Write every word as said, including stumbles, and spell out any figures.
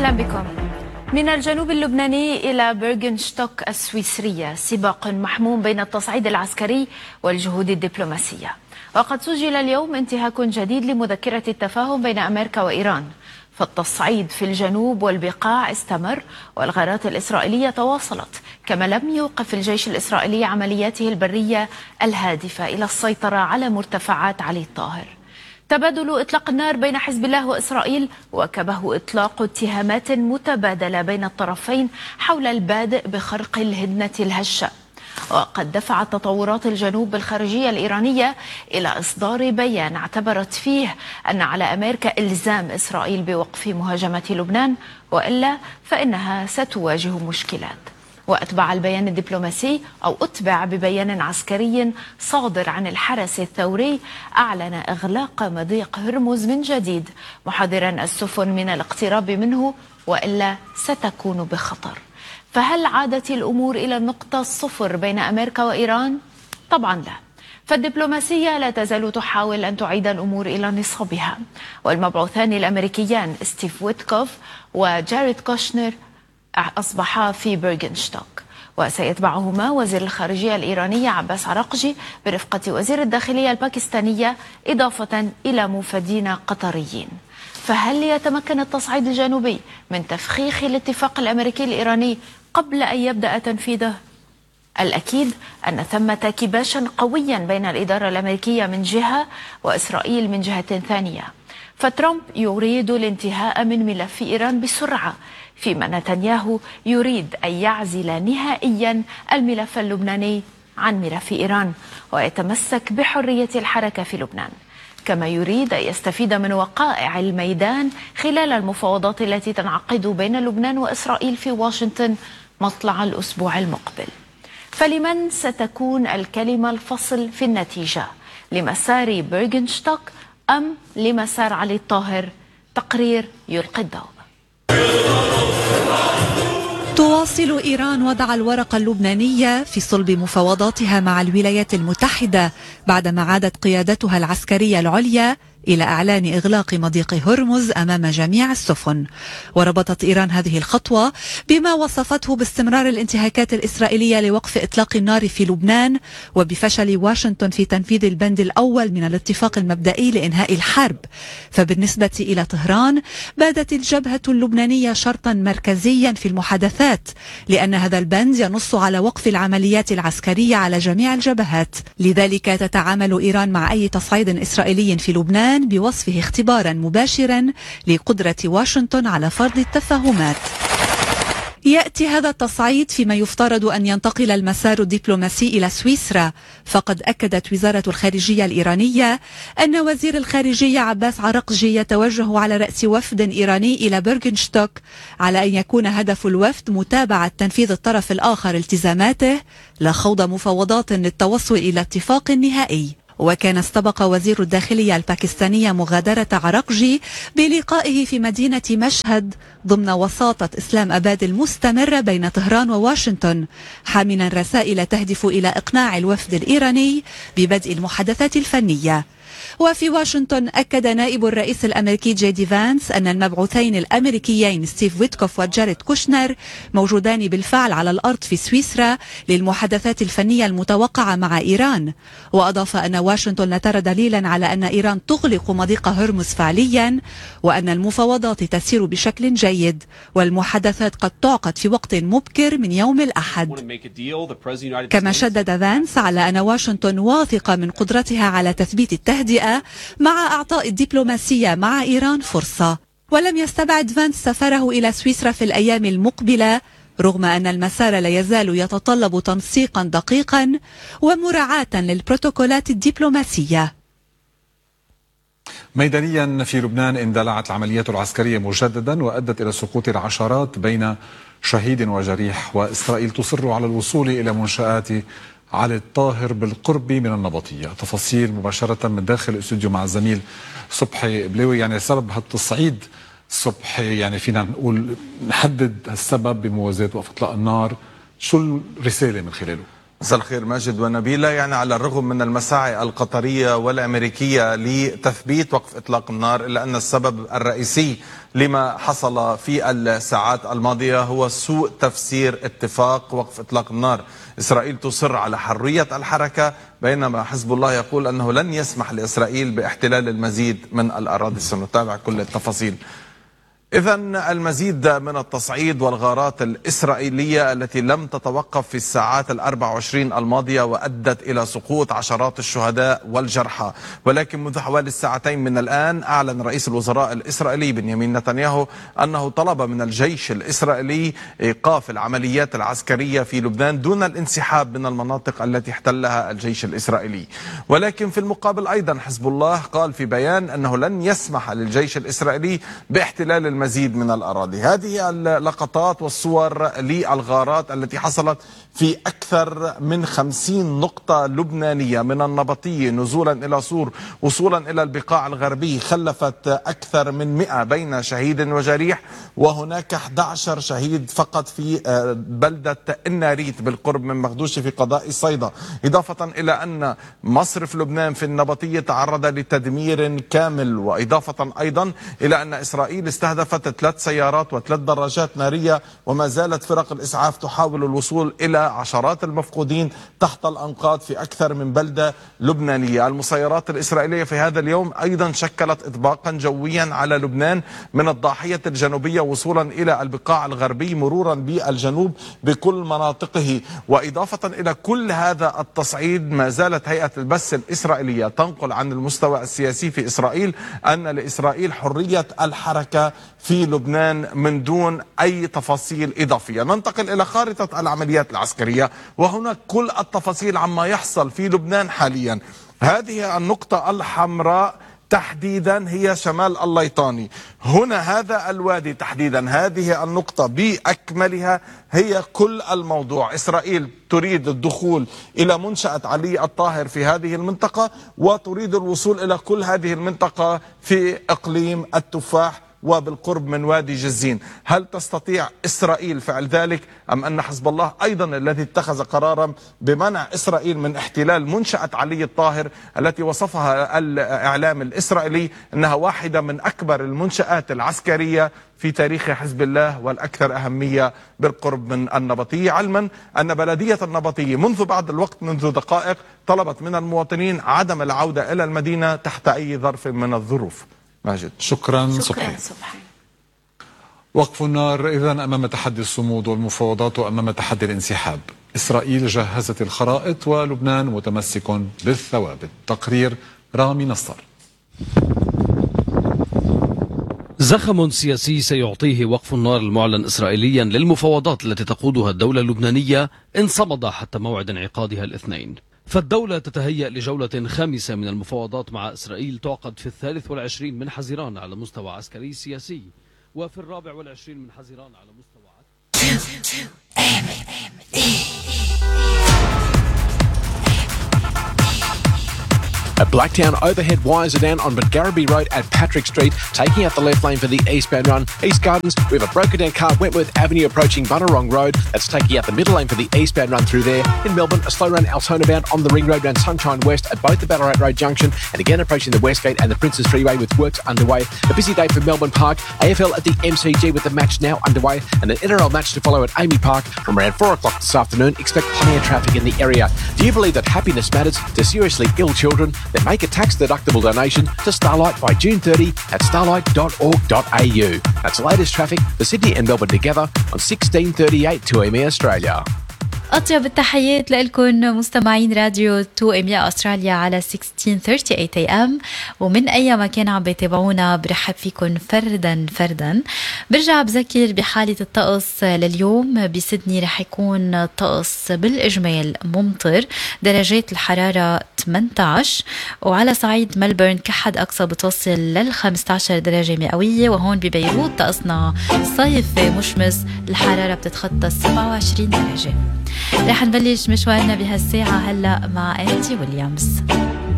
أهلا بكم. من الجنوب اللبناني إلى بيرغنشتوك السويسرية سباق محموم بين التصعيد العسكري والجهود الدبلوماسية. وقد سجل اليوم انتهاك جديد لمذكرة التفاهم بين أمريكا وإيران، فالتصعيد في الجنوب والبقاع استمر والغارات الإسرائيلية تواصلت، كما لم يوقف الجيش الإسرائيلي عملياته البرية الهادفة إلى السيطرة على مرتفعات علي الطاهر. تبادل إطلاق النار بين حزب الله وإسرائيل وكبه إطلاق اتهامات متبادلة بين الطرفين حول البادئ بخرق الهدنة الهشة. وقد دفعت تطورات الجنوب بالخارجية الإيرانية إلى إصدار بيان اعتبرت فيه أن على أمريكا إلزام إسرائيل بوقف مهاجمة لبنان، وإلا فإنها ستواجه مشكلات. وأتبع البيان الدبلوماسي أو أتبع ببيان عسكري صادر عن الحرس الثوري أعلن إغلاق مضيق هرمز من جديد، محذرا السفن من الاقتراب منه وإلا ستكون بخطر. فهل عادت الأمور إلى النقطة الصفر بين أمريكا وإيران؟ طبعا لا، فالدبلوماسية لا تزال تحاول أن تعيد الأمور إلى نصابها. والمبعوثان الأمريكيان ستيف ويتكوف وجاريد كوشنر أصبحا في بيرغنشتوك، وسيتبعهما وزير الخارجية الإيرانية عباس عراقجي برفقة وزير الداخلية الباكستانية، إضافة إلى موفدين قطريين. فهل يتمكن التصعيد الجنوبي من تفخيخ الاتفاق الأمريكي الإيراني قبل أن يبدأ تنفيذه؟ الأكيد أن ثمة كباشا قويا بين الإدارة الأمريكية من جهة وإسرائيل من جهة ثانية. فترامب يريد الانتهاء من ملف إيران بسرعة، فيما نتنياهو يريد أن يعزل نهائيا الملف اللبناني عن ملف إيران ويتمسك بحرية الحركة في لبنان، كما يريد أن يستفيد من وقائع الميدان خلال المفاوضات التي تنعقد بين لبنان وإسرائيل في واشنطن مطلع الأسبوع المقبل. فلمن ستكون الكلمة الفصل في النتيجة؟ لمسار بيرغنشتوك أم لمسار علي الطاهر؟ تقرير يلقي الضوء. تواصل إيران وضع الورقة اللبنانية في صلب مفاوضاتها مع الولايات المتحدة بعدما عادت قيادتها العسكرية العليا إلى إعلان إغلاق مضيق هرمز أمام جميع السفن. وربطت إيران هذه الخطوة بما وصفته باستمرار الانتهاكات الإسرائيلية لوقف إطلاق النار في لبنان وبفشل واشنطن في تنفيذ البند الأول من الاتفاق المبدئي لإنهاء الحرب. فبالنسبة إلى طهران بادت الجبهة اللبنانية شرطا مركزيا في المحادثات، لأن هذا البند ينص على وقف العمليات العسكرية على جميع الجبهات. لذلك تتعامل إيران مع أي تصعيد إسرائيلي في لبنان بوصفه اختبارا مباشرا لقدرة واشنطن على فرض التفاهمات. يأتي هذا التصعيد فيما يفترض أن ينتقل المسار الدبلوماسي إلى سويسرا، فقد أكدت وزارة الخارجية الإيرانية أن وزير الخارجية عباس عراقجي يتوجه على رأس وفد إيراني إلى بيرغنشتوك، على أن يكون هدف الوفد متابعة تنفيذ الطرف الآخر التزاماته لا خوض مفاوضات للتوصل إلى اتفاق نهائي. وكان استبق وزير الداخلية الباكستانية مغادرة عراقجي بلقائه في مدينة مشهد ضمن وساطة إسلام أباد المستمرة بين طهران وواشنطن، حاملا رسائل تهدف إلى إقناع الوفد الإيراني ببدء المحادثات الفنية. وفي واشنطن أكد نائب الرئيس الأمريكي جي دي فانس أن المبعوثين الأمريكيين ستيف ويتكوف وجاريد كوشنر موجودان بالفعل على الأرض في سويسرا للمحادثات الفنية المتوقعة مع إيران. وأضاف أن واشنطن لا ترى دليلا على أن إيران تغلق مضيق هرمز فعليا، وأن المفاوضات تسير بشكل جيد والمحادثات قد تعقد في وقت مبكر من يوم الأحد. كما شدد فانس على أن واشنطن واثقة من قدرتها على تثبيت التهدئة مع أعطاء الدبلوماسية مع إيران فرصة. ولم يستبعد فانس سفره إلى سويسرا في الأيام المقبلة، رغم أن المسار لا يزال يتطلب تنسيقا دقيقا ومراعاة للبروتوكولات الدبلوماسية. ميدانيا في لبنان اندلعت العمليات العسكرية مجددا وأدت إلى سقوط العشرات بين شهيد وجريح، وإسرائيل تصر على الوصول إلى منشآت علي الطاهر بالقرب من النبطية. تفاصيل مباشرة من داخل الاستوديو مع الزميل صبحي بلوي. يعني سبب هالتصعيد صبحي، يعني فينا نقول نحدد السبب بموازاة وقف اطلاق النار، شو الرسالة من خلاله؟ مساء الخير ماجد ونبيلة. يعني على الرغم من المساعي القطرية والأمريكية لتثبيت وقف إطلاق النار، إلا أن السبب الرئيسي لما حصل في الساعات الماضية هو سوء تفسير اتفاق وقف إطلاق النار. إسرائيل تصر على حرية الحركة، بينما حزب الله يقول أنه لن يسمح لإسرائيل باحتلال المزيد من الأراضي. سنتابع كل التفاصيل. إذن المزيد من التصعيد والغارات الإسرائيلية التي لم تتوقف في الساعات الأربع وعشرين الماضية وأدت إلى سقوط عشرات الشهداء والجرحى. ولكن منذ حوالي الساعتين من الآن أعلن رئيس الوزراء الإسرائيلي بنيامين نتنياهو أنه طلب من الجيش الإسرائيلي إيقاف العمليات العسكرية في لبنان دون الانسحاب من المناطق التي احتلها الجيش الإسرائيلي. ولكن في المقابل أيضا حزب الله قال في بيان أنه لن يسمح للجيش الإسرائيلي باحتلال المزيد مزيد من الأراضي. هذه اللقطات والصور للغارات التي حصلت في أكثر من خمسين نقطة لبنانية من النبطية نزولا إلى صور وصولا إلى البقاع الغربي، خلفت أكثر من مئة بين شهيد وجريح، وهناك أحد عشر شهيد فقط في بلدة الناريت بالقرب من مخدوشي في قضاء صيدا. إضافة إلى أن مصرف لبنان في النبطية تعرض لتدمير كامل، وإضافة أيضا إلى أن إسرائيل استهدفت ثلاث سيارات وثلاث دراجات نارية، وما زالت فرق الإسعاف تحاول الوصول إلى عشرات المفقودين تحت الأنقاض في أكثر من بلدة لبنانية. المسيرات الإسرائيلية في هذا اليوم أيضا شكلت إطباقا جويا على لبنان من الضاحية الجنوبية وصولا إلى البقاع الغربي مرورا بالجنوب بكل مناطقه. وإضافة إلى كل هذا التصعيد، ما زالت هيئة البث الإسرائيلية تنقل عن المستوى السياسي في إسرائيل أن لإسرائيل حرية الحركة في لبنان من دون أي تفاصيل إضافية. ننتقل إلى خارطة العمليات العسكرية، وهنا كل التفاصيل عما يحصل في لبنان حاليا. هذه النقطة الحمراء تحديدا هي شمال الليطاني، هنا هذا الوادي تحديدا، هذه النقطة بأكملها هي كل الموضوع. إسرائيل تريد الدخول إلى منشأة علي الطاهر في هذه المنطقة، وتريد الوصول إلى كل هذه المنطقة في إقليم التفاح وبالقرب من وادي جزين. هل تستطيع إسرائيل فعل ذلك، أم أن حزب الله أيضا الذي اتخذ قرارا بمنع إسرائيل من احتلال منشأة علي الطاهر التي وصفها الإعلام الإسرائيلي أنها واحدة من أكبر المنشآت العسكرية في تاريخ حزب الله والأكثر أهمية بالقرب من النبطية، علما أن بلدية النبطية منذ بعض الوقت منذ دقائق طلبت من المواطنين عدم العودة إلى المدينة تحت أي ظرف من الظروف. ماجد. شكرا, شكرا صبحي. صبحي. وقف النار إذن أمام تحدي الصمود والمفاوضات وأمام تحدي الانسحاب. إسرائيل جهزت الخرائط ولبنان متمسك بالثوابت. تقرير رامي نصر. زخم سياسي سيعطيه وقف النار المعلن إسرائيليا للمفاوضات التي تقودها الدولة اللبنانية إن صمد حتى موعد انعقادها الاثنين. فالدولة تتهيأ لجولة خامسة من المفاوضات مع إسرائيل تعقد في الثالث والعشرين من حزيران على مستوى عسكري سياسي، وفي الرابع والعشرين من حزيران على مستوى At Blacktown, overhead wires are down on Budgaraby Road at Patrick Street, taking out the left lane for the eastbound run. East Gardens, we have a broken down car, Wentworth Avenue approaching Bunnerong Road. That's taking out the middle lane for the eastbound run through there. In Melbourne, a slow run Altona bound on the Ring Road around Sunshine West at both the Ballarat Road Junction, and again approaching the Westgate and the Princes Freeway with works underway. A busy day for Melbourne Park. A F L at the M C G with the match now underway, and an N R L match to follow at Amy Park from around four o'clock this afternoon. Expect plenty of traffic in the area. Do you believe that happiness matters to seriously ill children? Then make a tax deductible donation to Starlight by June thirtieth at starlight dot org dot a u. That's the latest traffic for Sydney and Melbourne together on sixteen thirty-eight two M E Australia. أطيب التحيات لكم مستمعين راديو تو إم إي أستراليا على ستة عشر ثلاثة وثلاثين إيه إم، ومن أي مكان عم بيتابعونا برحب فيكم فردا فردا. برجع بذكر بحالة الطقس لليوم. بسيدني رح يكون الطقس بالإجمال ممطر، درجات الحرارة ثمانية عشر، وعلى صعيد ملبورن كحد أقصى بتوصل لل خمسة عشر درجة مئوية، وهون ببيروت طقسنا صيف مشمس، الحرارة بتتخطى سبعة وعشرين درجة. رح نبلش مشوارنا بهالساعة هلأ مع أنتي ويليامز.